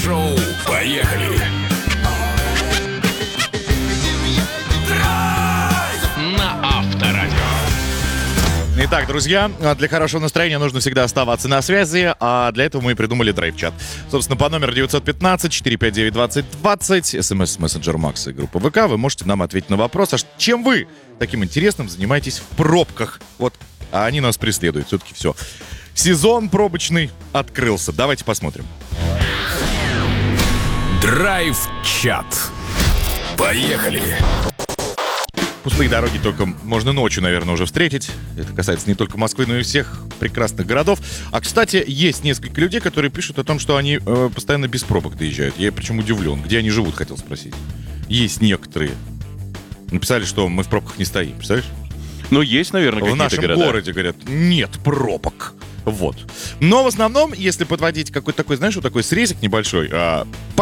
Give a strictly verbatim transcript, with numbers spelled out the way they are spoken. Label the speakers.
Speaker 1: Шоу. Поехали. На Авторадио.
Speaker 2: Итак, друзья, для хорошего настроения нужно всегда оставаться на связи, а для этого мы и придумали драйв-чат. Собственно, по номеру девять один пять четыре пять девять двадцать двадцать, смс-мессенджер Макса и группа ВК, вы можете нам ответить на вопрос, а чем вы таким интересным занимаетесь в пробках? Вот, а они нас преследуют, все-таки все. Сезон пробочный открылся. Давайте посмотрим.
Speaker 1: Драйв-чат. Поехали.
Speaker 2: Пустые дороги только можно ночью, наверное, уже встретить. Это касается не только Москвы, но и всех прекрасных городов. А, кстати, есть несколько людей, которые пишут о том, что они э, постоянно без пробок доезжают. Я причем удивлен. Где они живут, хотел спросить. Есть некоторые. Написали, что мы в пробках не стоим. Представляешь?
Speaker 3: Ну, есть, наверное, какие-то
Speaker 2: В нашем
Speaker 3: города.
Speaker 2: городе, говорят, нет пробок. Вот. Но в основном, если подводить какой-то такой, знаешь, вот такой срезик небольшой, а,